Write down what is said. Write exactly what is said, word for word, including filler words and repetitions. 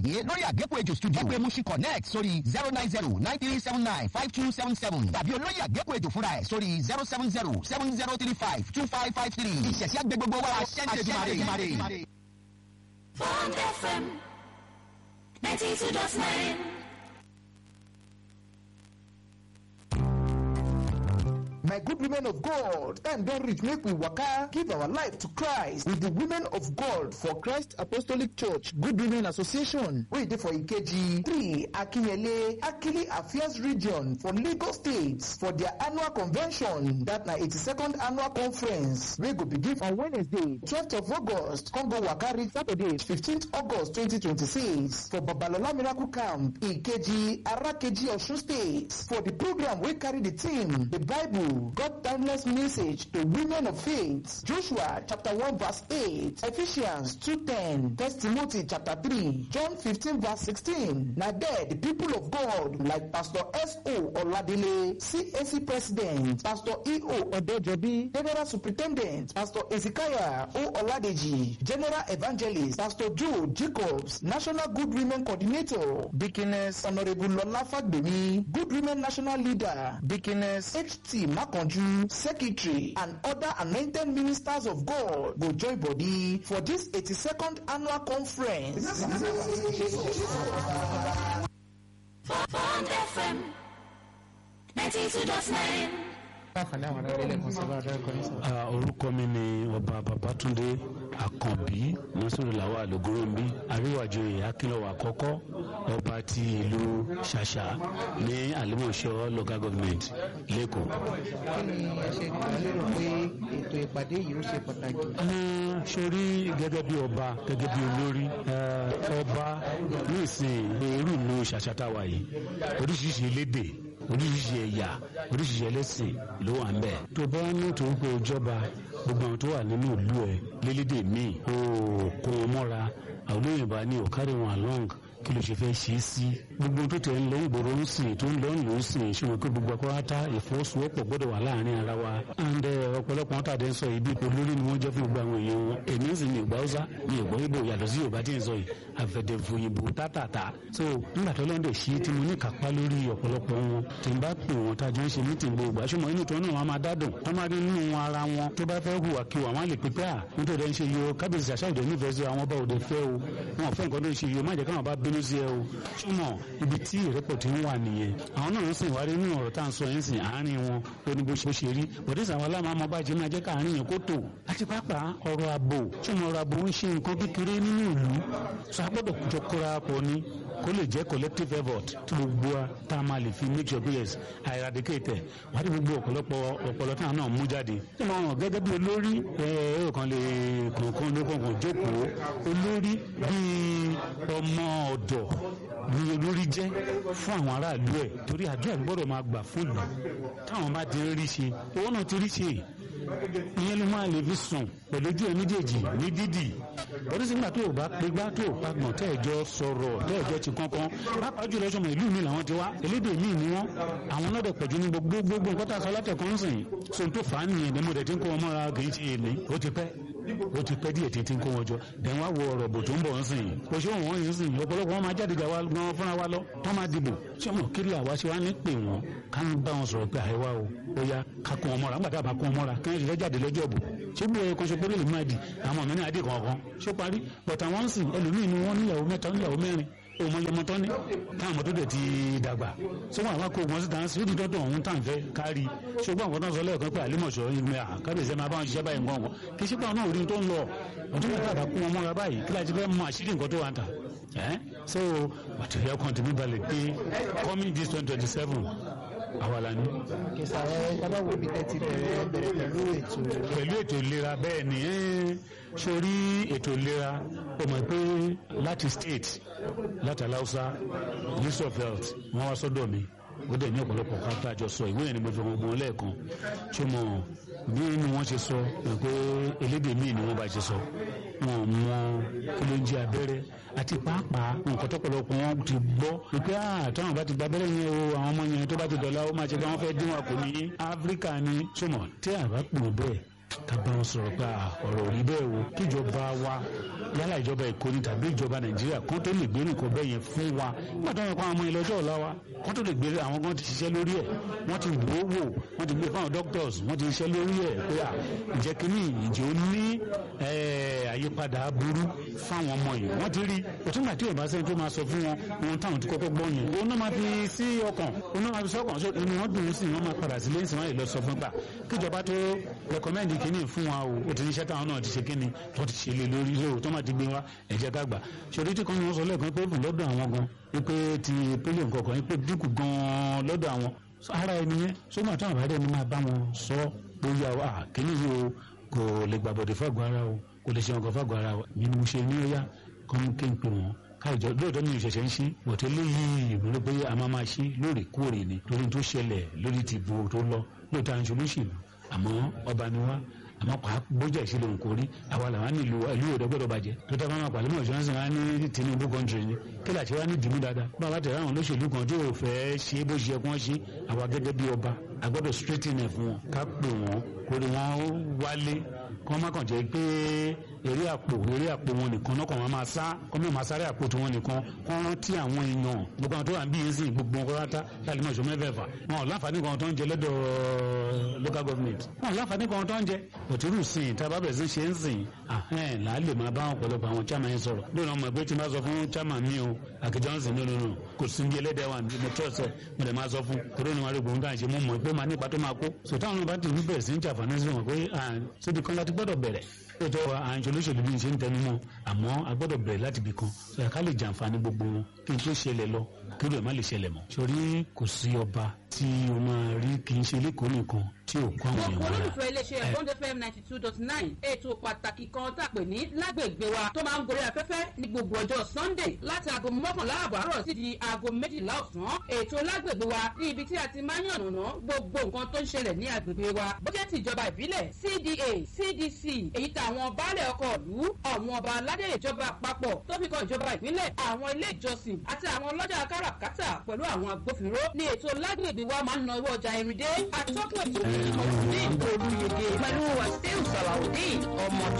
yé lórí àgékù ètò studio pé mushi connect sórí zero nine zero nine three seven nine five two seven seven tàbí olóyè àgékù ètò fúnra ẹ̀ sórí zero seven zero seven zero three five two five five three ìṣẹ̀ṣẹ̀ àgbẹ̀ gbogbo wa aṣẹ́ńtẹ̀dùmarè. Bond F M ninety-two point nine. My good women of God, time don reach make we waka give our life to Christ with the Women of God for Christ Apostolic Church Good Women Association wey dey for Ikeji three Akinyele Akili Affairs Region for Lagos State for their annual convention. That na eighty-second annual conference wey go begin on Wednesday twelfth of August come go waka reach Saturday fifteenth August twenty twenty-six for Babalola Miracle Camp Ikeji Arakeji Osun State for the program wey carry the theme the Bible God timeless message to women of faith. Joshua chapter one verse eight, Ephesians two ten, First Timothy chapter three, John fifteen verse sixteen. Now there the people of God like Pastor S O Oladile, C A C President, Pastor E O Odejobi, General Superintendent, Pastor Ezekiah O Oladeji, General Evangelist, Pastor Joe Jacobs, National Good Women Coordinator, Deaconess Honorable Lola Fagbemi, Good Women National Leader, Deaconess H T Makonju, Secretary, and other anointed ministers of God go join body for this eighty-second annual conference. Bond F M ninety-two point nine. orúkọ mi ni ọba Babátúndé Àkànbí Nasiru Lawal Ògúnròmbí àríwájòyè akínlọ́wọ̀ àkọ́kọ́ ọba ti ìlú Ṣàṣà ní Àlímọ̀ṣọ́ local government lẹ́kọ̀ọ́. kí ni ẹ ṣe gbà lérò pé ètò ìpàdé yìí ó ṣe pàtàkì. sórí gẹ́gẹ́ bí ọba gẹ́gẹ́ bí olórí ọba ní ìsìn èrú ìlú Ṣàṣà táwa yìí oríṣiríṣi elédè oríṣiríṣi ẹ̀yà oríṣiríṣi ẹlẹ́sìn ló wà ń bẹ̀. tó bá ní tòun pé òjọba gbogbo àwọn tó wà nínú ìlú ẹ lélédè míì ó kó wọn mọ́ra àwọn olóyìnbó ní ò carry wọn along kí ló ṣe fẹ́ ṣe é sí. gbogbo tó tẹ̀ ń lọ ń gbòòrò ń sìn tó ń lọ ń lò ń sìn ṣùgbọ́n pé gbogbo akọ́rátá ìfọwọ́sowọ́pọ̀ gbọ́dọ̀ wà láàrin ara wa. and ọ̀pọ̀lọpọ̀ wọn tàdé ń sọ ibi olórí ni wọ́n jẹ́ fún gbogbo àwọn èèyàn wọn. èmi ń sìn ní ìgbà Hausa ní ìgbà Ìgbò yàtọ̀ sí Yorùbá tí ń sọ yìí àfẹ̀dẹ̀fọ̀ òyìnbó tátàtà. so nígbà tó lọ́ndẹ̀ ṣí tí mo ní kápá lórí ọ̀pọ̀lọpọ̀ wọn tí n bá pè wọn tájọ́ ń ṣe mítìn gbogbo àṣùmọ̀ inú tó náà wọn máa dádùn tó máa rí nínú ara wọn tó bá fẹ́ hùwà kí wọn lè pípẹ́ à nítorí ń ṣe yo kábíyèsí àṣà ìdè nífẹ̀ẹ́ sí àwọn ọba òde fẹ́ o wọn ò fẹ́ nǹkan tó ń ṣe yo má jẹ́ káwọn bá bínú sí ẹ o túmọ̀ ibi tí ìrẹ́pọ̀ ti ń wà nìyẹn. àwọn náà ń sìn wárí nínú ọ̀rọ̀ tá à ń sọ yẹn sìn àárín wọn ó ní bó ṣe rí bọ̀dé sàwọn aláàmọ́ bá jẹ́ máa jẹ́ káàárín yẹn kó tò. àti pàápàá ọ̀rọ̀ ààbò túmọ̀ ọ̀rọ̀ ààbò ń ṣe nǹkan kékeré nínú ìlú sọ àgbọ̀dọ̀ jọ kóra pọ̀ ni kó lè jẹ́ collective effort tí gbogbo wa tá a máa lè fi make sure yes I eradicate wàá rí gbogbo ọ̀pọ̀lọpọ̀ ọ̀pọ̀lọpọ̀ táwọn náà mú jáde. tí wọ́n hàn gẹ́gẹ́ bí olórí ẹ̀ẹ́dẹ̀ kan lè kọ̀ọ̀kan ló kọ̀ọ̀kan jókòó olórí bíi ọmọ ọ̀dọ̀ ni olórí jẹ́ fún àwọn aráàlú ẹ̀ torí àdúrà gbọ́dọ̀ máa gbà fún ìlú táwọn bá ti rí ṣe owó náà ti rí ṣe ìyẹn ló máa lè fi sùn pẹ̀lú ojú ẹ̀ méjèèjì ní dídì oríṣiríṣi tó o bá pégbá tó o pagbọ̀n tẹ́ ẹ̀jọ́ sọ̀rọ̀ tẹ́ ẹ̀jọ́ ti kankan pàápàá jùlọ sọmọ ìlú mi làwọn ti wá elédè míì ni wọ́n àwọn náà dẹ̀ pẹ̀jú ní gbogbo gbogbo nǹkan tá a sọ látẹ̀kọ́ ń sìn so tó fà á nìyẹn ní mo dẹ̀ ti ń kó wọn mọ́ra kì í ṣe èmi ó ti pẹ́ ó ti pẹ́ díẹ̀ tí ti ń kó wọn jọ dẹ̀ wá wo ọ̀rọ̀ bò tó ń bọ̀ ń sìn kò ṣé wọn yìí sìn ọ̀pọ̀lọpọ̀ wọn máa jáde gà wá gan fúnra wa lọ tó máa dìbò tí wọn kiri àwa ṣe wá ní pè wọn ká ń bá wọn sọ̀rọ̀ pé àìwá o ó yá ká kó wọn mọ́ra nígbà tá a bá kó wọn mọ́ra kí wọ́n ṣe fẹ́ jáde lọ́jọ́ bò ṣé bí ẹ̀kọ́ ṣe péré lè máa di àwọn ọmọ ní adé kankan ṣó parí bọ̀tà wọn ń sìn ẹlòmíì ni wọ́n níyàwó mẹ́ta níyàwó mẹ́rin òun ọmọ tó ní táwọn ọmọ tó dẹ̀ ti dàgbà sọ́wọ́n àwọn akó wọn síta ń sìn ó di dọ́dọ̀ ọ̀hún tá à ń fẹ́ kárí ṣùgbọ́n àwọn náà sọ lẹ́ẹ̀kan pé Àlímọ̀ṣọ́ ìgbìmọ̀ àkábíyèsí máa bá wọn ṣiṣẹ́ báyìí nǹkan wọn kì í ṣe pé àwọn náà ò rí tó ń lọ ọdún mẹ́ta àbá kó wọn mọ́ra báyìí kí láti fẹ́ mọ àṣírí nǹkan tó wà ń tà ẹ́ so material continue balẹ̀ pé coming this twenty twenty seven àwa la ní. kìsà ẹ ọlọ́wọ́ ibi tẹ́ ti bẹ̀rẹ̀ bẹ̀rẹ̀ pẹ̀lú ètò. pẹ̀lú ètò ìlera bẹ́ẹ̀ ni sórí ètò ìlera ó mọ̀ pé láti state láti aláùsá ministry of health wọ́n wá sọ́dọ̀ mi ó dẹ̀ ní ọ̀pọ̀lọpọ̀ kan tá a jọ sọ ìwé yẹn ni mo fi wọn gbọ́n lẹ́ẹ̀kan ṣé mo bí inú wọn ṣe sọ pé elédè míì ni wọ́n bá ṣe sọ wọn mọ kí ló ń jẹ abẹ́rẹ́ àti pàápàá nǹkan tọ́pọ̀lọpọ̀ wọn ti gbọ́ pé àtọ́nà bá ti gba abẹ́rẹ́ yẹn o àwọn ọmọ yẹn tó bá ti dọ̀la ó máa ṣe pé wọ́n fẹ́ dín wọn kò ní áfíríkà ní ṣùgbọ́n tí àbá pò bẹ́ẹ̀ ká bá wọn sọ̀rọ̀ pé ọ̀rọ̀ rí bẹ́ẹ̀ o kíjọba wa yálà ìjọba Èkó ni tàbí ìjọba Nàìjíríà kó tó lè gbé nǹkan bẹ́ẹ̀ yẹn fún wa nígbà tó ń kọ́ àwọn ọmọ ìlọ́jọ́ ọ̀la wa kó tó lè gbé àwọn gan ti ṣiṣẹ́ lórí ẹ̀ wọ́n ti wò ó wò wọ́n ti gbé fáwọn doctors wọ́n ti ṣiṣẹ́ lórí ẹ̀ pé à ìjẹ́ kínní ìjẹ́ ó ní àyípadà burú fáwọn ọmọ yìí wọ́n ti rí òtúngbà tí yorùbá sẹ́ni tó máa sọ fún wọn ohun táwọn ti kọ́kọ́ gbọ́ yẹn òun náà máa fi sí ọkàn òun náà máa fi sọ́kàn so inú wọn dùn sí wọn máa padà sí lẹ́yìn sí wọn lè lọ sọ fún gbà kíjọba tó rẹkọmẹ́ndì kínní fún wa o ó ti níṣẹ́ táwọn náà ti ṣe kínní tó ti ṣe lé lórí lóò tó máa ti gbé wa ẹ̀jẹ̀ ká gbà ṣòrí tí kan ní wọ́n sọ lẹ́ẹ̀kan pé lọ́dọ̀ àwọn gan wípé ti pélé nǹkan kan wípé dínkù gan lọ́dọ̀ àwọn ara ẹni yẹn sọ́mọ́ àtàwọn àbádẹ́ ni máa bá wọn sọ bóyá à kínní yìí o kò lè gbàbọ̀dẹ̀ fáàgọ́ ara o kò lè ṣe ọkọ̀ fáàgọ́ ara o mi ni mo ṣe ní ó yá kọ́mú kí n pè wọ́n káìjọ lóòótọ́ ní ìṣẹ̀ṣẹ̀ ń ṣí bọ̀tẹ́ léyìí ìmúlò pé a máa máa ṣí lóòrèkóòrè ni lórí tó ṣẹlẹ̀ lórí ti bo tó lọ lóòótọ́ àǹṣe olóṣèlú àmọ́ ọba ni wá àmọ́ pa bójà ìṣẹ̀lẹ̀ òǹkó rí àwa làwọn nílò ìlú òde gbọ́dọ̀ bàjẹ́ tó tá a máa pàlẹ́ mọ̀ ṣọ́nsìn wá ní Tinubu country ni kí làtí wá ní dìmú dáadáa bá a bá tẹ̀lé àwọn olóṣèlú kan tí ò fẹ́ ṣe bó ṣe kí wọ́n ṣe àwa gẹ́gẹ́ bí ọba a gbọ́dọ̀ straighten ẹ̀ fún wọn ká pè wọ́n kó lè wọ́n wálé kọ́ má kàn jẹ́ pé eré àpò eré àpò wọn nìkan náà kàn wọ́n máa sá kọ́ mọ̀ máa sáré àpò tí wọ́n nìkan kọ́ rántí àwọn èèyàn gbogbo àwọn tó wà ń bí yín sí gbogbo wọn kọ́ra tá láti mọ̀ ìṣọ́ mẹ́fẹ̀ẹ̀fà wọn ò láǹfààní kan tó ń jẹ lọ́dọ̀ local government wọn ò láǹfààní kan tó ń jẹ òtírù sìn tá a bá bẹ̀rẹ̀ sí ṣe ń sìn ahẹ́n là á lè máa bá wọn pọ̀lọpọ̀ àwọn chairman yẹn sọ̀rọ̀ lónìí ọmọ ẹgbẹ́ tí máa sọ fún chairman mi o àkèjọ́ ń sìn lónìí nù kò sí bí ẹlẹ́dẹ̀ wà ní trọ́ọ̀sẹ̀ mo lè máa sọ fún torí ni wọn rí gbòǹgà ṣe mú mọ̀ pé máa nípa tó máa kó sòtáwọn ọba tí ìlú bẹ̀rẹ̀ sí ń jàǹfààní sí wọn pé síbi kan láti gbọ́dọ̀ bẹ̀rẹ̀ ètò àǹṣe olóṣèlú bí n ṣe ń tẹnu mọ́ àmọ́ a gbọ́dọ̀ bẹ̀rẹ̀ láti ibì kan sọ̀rọ̀ ká lè jàǹfààní gbogbo wọn kí n tó ṣẹlẹ̀ lọ kí ló má lè ṣẹlẹ̀ mọ́. sórí kò sí ọba tí o máa rí kì í ṣe lẹ́kọ̀ọ́ nìkan tí ò kọ́ àwọn èèyàn gbogbo olólùfẹ́ iléeṣẹ́ Bond F M ninety two dot nine ètò pàtàkì kan tá a pè ní lágbègbè wa tó máa ń gorí afẹ́fẹ́ ní gbogbo ọjọ́ Sunday láti aago mọ́kànlá àbọ̀ àárọ̀ sí di aago méjìlá ọ̀sán ètò lágbègbè wa ní ibi tí a ti máa ń yànnàná gbogbo nǹkan tó ń ṣẹlẹ̀ ní agbègbè wa bó jẹ́ ti ìjọba ìbílẹ̀ C D A C D C èyí tàwọn baálẹ̀ ọkọ̀ ìlú àwọn ọba aládé ìjọba àpapọ̀ tó fi kan ìjọba ìpínlẹ̀ àwọn ilé ìjọsìn àti àwọn ọlọ́jà káràkátà pẹ̀lú àwọn agbófinró ní ètò lágbègbè wa máa ń na owó ọjà irin dé atọ́kùn ètò ìmọ̀ ní olùyèdè pẹ̀lú Wàsíù Sàlàudeen ọmọ